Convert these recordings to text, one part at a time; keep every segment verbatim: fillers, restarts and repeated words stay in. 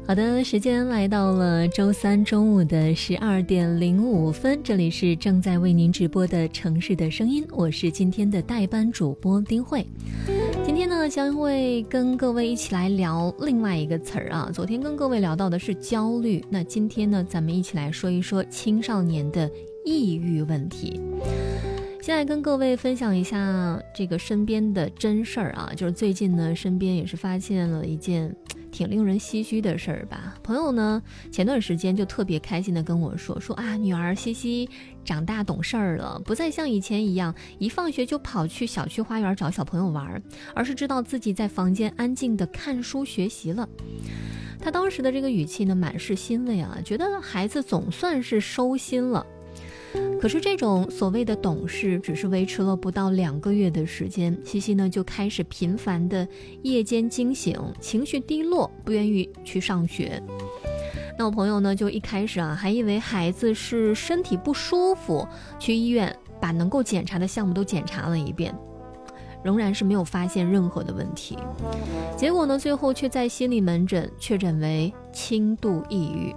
好的，时间来到了周三中午的十二点零五分，这里是正在为您直播的城市的声音，我是今天的代班主播丁慧。今天呢，将会跟各位一起来聊另外一个词儿啊。昨天跟各位聊到的是焦虑，那今天呢，咱们一起来说一说青少年的抑郁问题。先来跟各位分享一下这个身边的真事儿啊，就是最近呢，身边也是发现了一件挺令人唏嘘的事儿吧。朋友呢，前段时间就特别开心的跟我说说啊，女儿西西长大懂事儿了，不再像以前一样一放学就跑去小区花园找小朋友玩，而是知道自己在房间安静的看书学习了。他当时的这个语气呢，满是欣慰啊，觉得孩子总算是收心了。可是这种所谓的懂事只是维持了不到两个月的时间，西西呢就开始频繁的夜间惊醒，情绪低落，不愿意去上学。那我朋友呢就一开始啊还以为孩子是身体不舒服，去医院把能够检查的项目都检查了一遍，仍然是没有发现任何的问题。结果呢最后却在心理门诊确诊为轻度抑郁。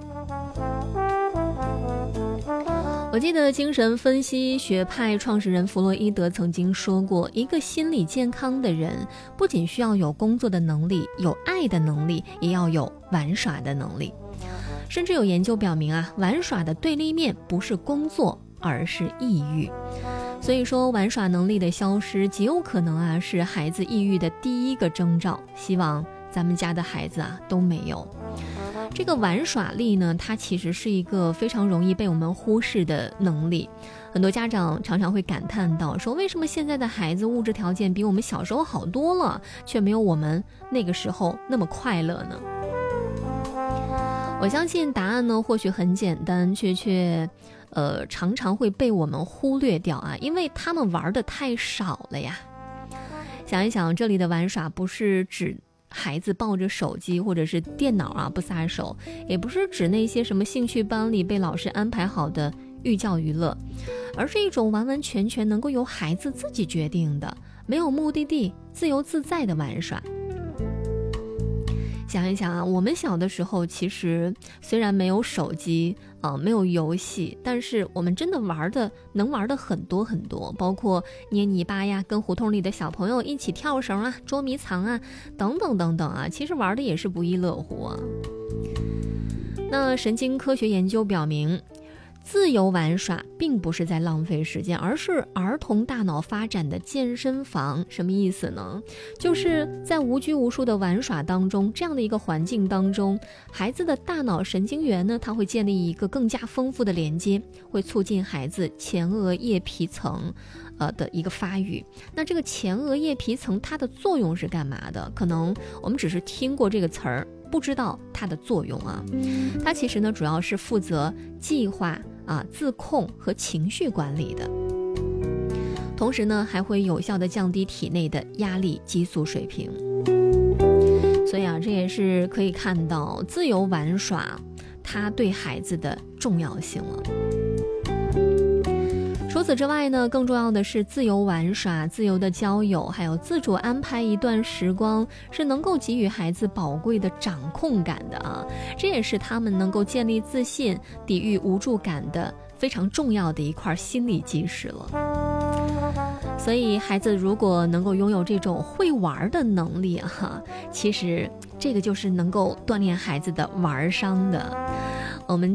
我记得精神分析学派创始人弗洛伊德曾经说过，一个心理健康的人不仅需要有工作的能力，有爱的能力，也要有玩耍的能力。甚至有研究表明啊，玩耍的对立面不是工作，而是抑郁。所以说玩耍能力的消失极有可能啊是孩子抑郁的第一个征兆，希望咱们家的孩子啊都没有。这个玩耍力呢，它其实是一个非常容易被我们忽视的能力。很多家长常常会感叹到说，为什么现在的孩子物质条件比我们小时候好多了，却没有我们那个时候那么快乐呢？我相信答案呢或许很简单，却却呃常常会被我们忽略掉啊，因为他们玩的太少了呀。想一想，这里的玩耍不是指孩子抱着手机或者是电脑啊不撒手，也不是指那些什么兴趣班里被老师安排好的寓教于乐，而是一种完完全全能够由孩子自己决定的，没有目的地，自由自在的玩耍。想一想啊，我们小的时候其实虽然没有手机啊、呃，没有游戏，但是我们真的玩的能玩的很多很多，包括捏泥巴呀，跟胡同里的小朋友一起跳绳啊，捉迷藏啊，等等等等啊，其实玩的也是不亦乐乎啊。那神经科学研究表明，自由玩耍并不是在浪费时间，而是儿童大脑发展的健身房。什么意思呢？就是在无拘无束的玩耍当中，这样的一个环境当中，孩子的大脑神经元呢，它会建立一个更加丰富的连接，会促进孩子前额叶皮层呃的一个发育。那这个前额叶皮层它的作用是干嘛的？可能我们只是听过这个词儿，不知道它的作用啊。它其实呢主要是负责计划啊、自控和情绪管理的，同时呢还会有效的降低体内的压力激素水平。所以啊，这也是可以看到自由玩耍它对孩子的重要性了。除此之外呢，更重要的是自由玩耍、自由的交友，还有自主安排一段时光，是能够给予孩子宝贵的掌控感的啊。这也是他们能够建立自信、抵御无助感的非常重要的一块心理基石了。所以孩子如果能够拥有这种会玩的能力啊，其实这个就是能够锻炼孩子的玩商的。我们